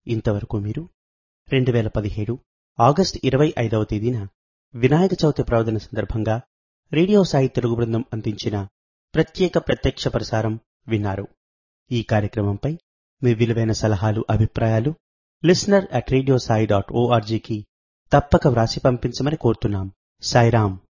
ఇంతవరకు మీరు 2017 ఆగస్టు 25వ తేదీన వినాయక చవితి పర్వదిన సందర్భంగా రేడియో సాయి తెలుగు బృందం అందించిన ప్రత్యేక ప్రత్యక్ష ప్రసారం విన్నారు. ఈ కార్యక్రమంపై మీ విలువైన సలహాలు, అభిప్రాయాలు listener@radiosai.org కి తప్పక వ్రాసి పంపించమని కోరుతున్నాం. సాయిరాం.